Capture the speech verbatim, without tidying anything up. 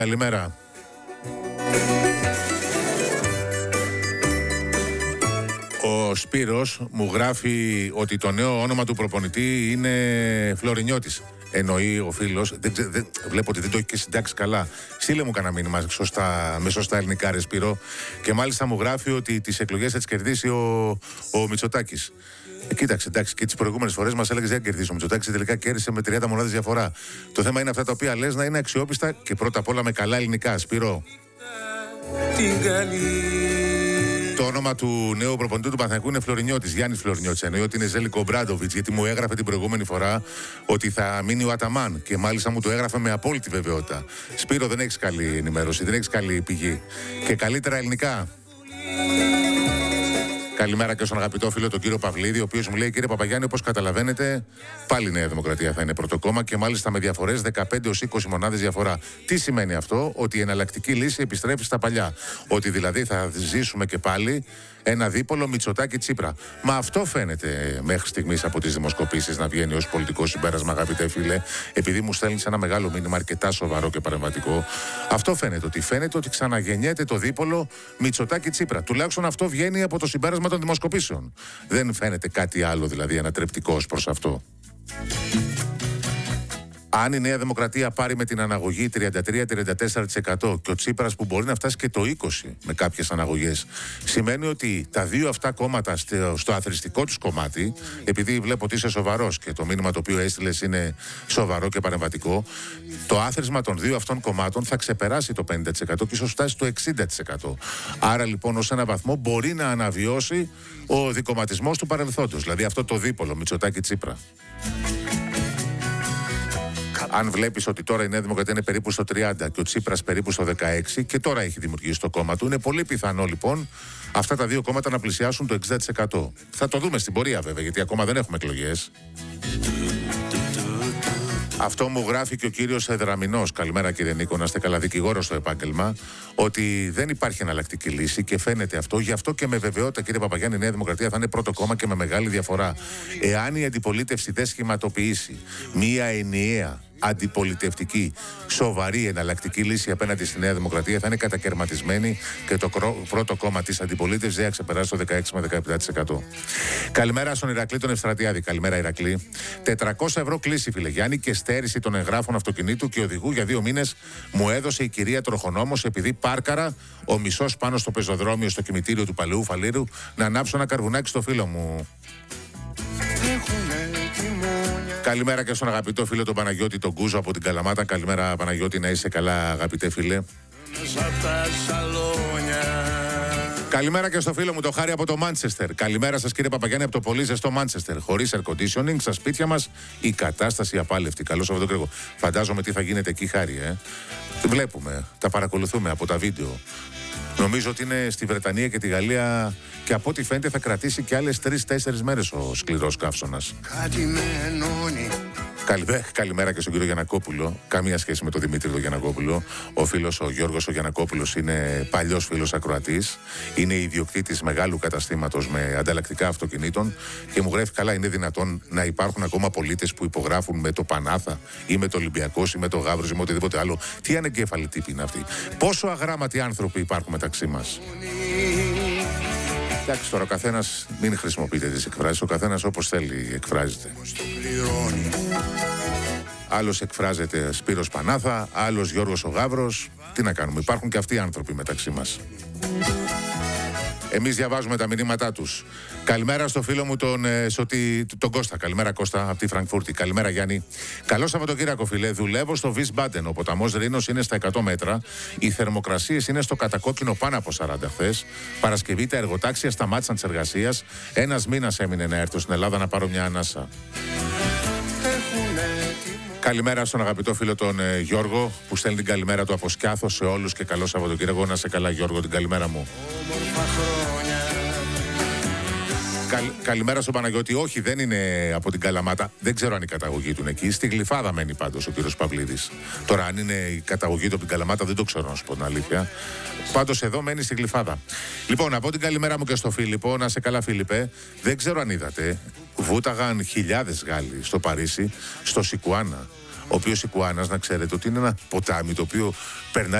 Καλημέρα. Ο Σπύρος μου γράφει ότι το νέο όνομα του προπονητή είναι Φλωρινιώτης. Εννοεί ο φίλος, δεν, δεν, βλέπω ότι δεν το έχει και συντάξει καλά. Στείλε μου κανένα μήνυμα σωστά, με σωστά ελληνικά, ρε Σπύρο. Και μάλιστα μου γράφει ότι τις εκλογές θα τις κερδίσει ο, ο Μητσοτάκης. Ε, κοίταξε, εντάξει, και τις προηγούμενες φορές μας έλεγες δεν κερδίσει ο Μητσοτάκης, τελικά κέρδισε με τριάντα μονάδες διαφορά. Το θέμα είναι αυτά τα οποία λες να είναι αξιόπιστα και πρώτα απ' όλα με καλά ελληνικά, Σπύρο. Την καλή. Το όνομα του νέου προπονητή του Παναθηναϊκού είναι Φλωρινιώτης, Γιάννης Φλωρινιώτης. Εννοεί ότι είναι Ζέλικο Μπράντοβιτς, γιατί μου έγραφε την προηγούμενη φορά ότι θα μείνει ο Αταμάν. Και μάλιστα μου το έγραφε με απόλυτη βεβαιότητα. Σπύρο, δεν έχεις καλή ενημέρωση, δεν έχεις καλή πηγή. Και καλύτερα ελληνικά. Καλημέρα και στον αγαπητό φίλο τον κύριο Παυλίδη, ο οποίος μου λέει: Κύριε Παπαγιάννη, όπως καταλαβαίνετε, πάλι η Νέα Δημοκρατία θα είναι πρώτο κόμμα και μάλιστα με διαφορές δεκαπέντε έως είκοσι μονάδες διαφορά. Τι σημαίνει αυτό? Ότι η εναλλακτική λύση επιστρέφει στα παλιά. Ότι δηλαδή θα ζήσουμε και πάλι ένα δίπολο Μητσοτάκη-Τσίπρα. Μα αυτό φαίνεται μέχρι στιγμής από τις δημοσκοπήσεις να βγαίνει ως πολιτικό συμπέρασμα, αγαπητέ φίλε, επειδή μου στέλνεις ένα μεγάλο μήνυμα αρκετά σοβαρό και παρεμβατικό. Αυτό φαίνεται, ότι φαίνεται ότι ξαναγεννιέται το δίπολο Μητσοτάκη-Τσίπρα. Τουλάχιστον αυτό βγαίνει από το συμπέρασμα των δημοσκοπήσεων. Δεν φαίνεται κάτι άλλο δηλαδή ανατρεπτικό ως προς αυτό. Αν η Νέα Δημοκρατία πάρει με την αναγωγή τριάντα τρία με τριάντα τέσσερα τοις εκατό και ο Τσίπρας που μπορεί να φτάσει και το είκοσι τοις εκατό με κάποιες αναγωγές, σημαίνει ότι τα δύο αυτά κόμματα στο, στο αθροιστικό τους κομμάτι, επειδή βλέπω ότι είσαι σοβαρός και το μήνυμα το οποίο έστειλες είναι σοβαρό και παρεμβατικό, το άθροισμα των δύο αυτών κομμάτων θα ξεπεράσει το πενήντα τοις εκατό και ίσως φτάσει στο εξήντα τοις εκατό. Άρα λοιπόν ως ένα βαθμό μπορεί να αναβιώσει ο δικομματισμός του παρελθόντος, δηλαδή αυτό το δίπολο Μητσοτάκη-Τσίπρα. Αν βλέπεις ότι τώρα η Νέα Δημοκρατία είναι περίπου στο τριάντα και ο Τσίπρας περίπου στο δεκαέξι και τώρα έχει δημιουργήσει το κόμμα του, είναι πολύ πιθανό λοιπόν αυτά τα δύο κόμματα να πλησιάσουν το εξήντα τοις εκατό. Θα το δούμε στην πορεία βέβαια, γιατί ακόμα δεν έχουμε εκλογές. Αυτό μου γράφει και ο κύριος Εδραμινός. Καλημέρα κύριε Νίκο, να είστε καλά, δικηγόρος στο επάγγελμα. Ότι δεν υπάρχει εναλλακτική λύση και φαίνεται αυτό. Γι' αυτό και με βεβαιότητα, κύριε Παπαγιάννη, η Νέα Δημοκρατία θα είναι πρώτο κόμμα και με μεγάλη διαφορά. Εάν η αντιπολίτευση δεν σχηματοποιήσει μία ενιαία αντιπολιτευτική, σοβαρή εναλλακτική λύση απέναντι στη Νέα Δημοκρατία, θα είναι κατακαιρματισμένη και το πρώτο κόμμα της αντιπολίτευσης δεν θα ξεπεράσει το δεκαέξι με δεκαεπτά τοις εκατό. Καλημέρα στον Ηρακλή τον Ευστρατιάδη. Καλημέρα, Ηρακλή. τετρακόσια ευρώ κλίση, φίλε Γιάννη, και στέρηση των εγγράφων αυτοκινήτου και οδηγού για δύο μήνες μου έδωσε η κυρία Τροχονόμος, επειδή πάρκαρα ο μισός πάνω στο πεζοδρόμιο στο κημητήριο του Παλαιού Φαλήρου να ανάψω ένα καρβουνάκι στο φίλο μου. Καλημέρα και στον αγαπητό φίλο τον Παναγιώτη τον Κούζο από την Καλαμάτα. Καλημέρα Παναγιώτη, να είσαι καλά αγαπητέ φίλε. Καλημέρα και στο φίλο μου το Χάρη από το Μάντσεστερ. Καλημέρα σας κύριε Παπαγιάννη από το πολύ ζεστό Μάντσεστερ. Χωρίς air conditioning στα σπίτια μας η κατάσταση απάλευτη. Καλώς Σαββατοκύριακο. Φαντάζομαι τι θα γίνεται εκεί, Χάρη, ε. Βλέπουμε, τα παρακολουθούμε από τα βίντεο. Νομίζω ότι είναι στη Βρετανία και τη Γαλλία και από ό,τι φαίνεται θα κρατήσει και άλλες τρεις-τέσσερις μέρες ο σκληρός καύσωνας. Καλημέρα, καλημέρα και στον κύριο Γιαννακόπουλο. Καμία σχέση με τον Δημήτρη τον Γιαννακόπουλο. Ο φίλος ο Γιώργος ο Γιαννακόπουλος είναι παλιός φίλος ακροατής. Είναι ιδιοκτήτης μεγάλου καταστήματος με ανταλλακτικά αυτοκινήτων και μου γράφει καλά, είναι δυνατόν να υπάρχουν ακόμα πολίτες που υπογράφουν με το Πανάθα ή με το Ολυμπιακός ή με το Γαύρος ή με οτιδήποτε άλλο? Τι ανεγκέφαλοι τύποι είναι αυτοί? Πόσο αγράμματοι άνθρωποι υπάρχουν μεταξύ μας? Εντάξει, τώρα ο καθένας μην χρησιμοποιείτε τις εκφράσεις, ο καθένας όπως θέλει εκφράζεται. Άλλος εκφράζεται Σπύρος Πανάθα, άλλος Γιώργος ο Γαύρος. Τι να κάνουμε, υπάρχουν και αυτοί οι άνθρωποι μεταξύ μας. Εμείς διαβάζουμε τα μηνύματά τους. Καλημέρα στο φίλο μου τον, ε, Σωτή, τον Κώστα. Καλημέρα Κώστα από τη Φραγκφούρτη. Καλημέρα Γιάννη. Καλό Σαββατοκύριακο φίλε. Δουλεύω στο Wiesbaden. Ο ποταμός Ρήνος είναι στα εκατό μέτρα. Οι θερμοκρασίες είναι στο κατακόκκινο πάνω από σαράντα χθες. Παρασκευή τα εργοτάξια σταμάτησαν τις εργασίες. Ένας μήνας έμεινε να έρθω στην Ελλάδα να πάρω μια ανάσα. Καλημέρα στον αγαπητό φίλο τον ε, Γιώργο που στέλνει την καλημέρα του από Σκιάθο σε όλους και καλό Σαββατοκύριακο. Να σε καλά Γιώργο, την καλημέρα μου. Καλ, καλημέρα στον Παναγιώτη. Όχι, δεν είναι από την Καλαμάτα. Δεν ξέρω αν η καταγωγή του είναι εκεί. Στη Γλυφάδα μένει πάντως ο κύριος Παυλίδης. Τώρα, αν είναι η καταγωγή του από την Καλαμάτα, δεν το ξέρω να σου πω την αλήθεια. Πάντως εδώ μένει στη Γλυφάδα. Λοιπόν, από την καλημέρα μου και στο Φίλιππο, να σε καλά Φίλιππε. Δεν ξέρω αν είδατε. Βούταγαν χιλιάδες Γάλλοι στο Παρίσι, στο Σικουάνα. ο οποίος η Κουάνας, να ξέρετε ότι είναι ένα ποτάμι το οποίο περνάει